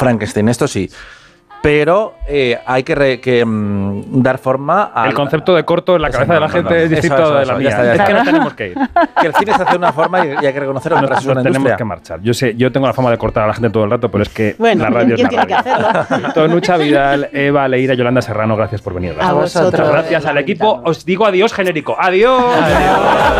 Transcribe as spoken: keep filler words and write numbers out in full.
Frankenstein, esto sí. Pero eh, hay que, re, que um, dar forma a... El concepto de corto en la cabeza no, de la no, gente no. es distinto eso, eso, de la mía. Está, es está. que no tenemos que ir. Que el cine se hace de una forma y, y hay que reconocerlo. No, no tenemos industria. que marchar. Yo sé, yo tengo la fama de cortar a la gente todo el rato, pero es que bueno, la radio ¿quién es la tiene radio. que hacerlo? Tonucha Vidal, Eva, Leira, Yolanda Serrano, gracias por venir. A vosotros. Muchas gracias al equipo. Os digo adiós genérico. Adiós. Adiós.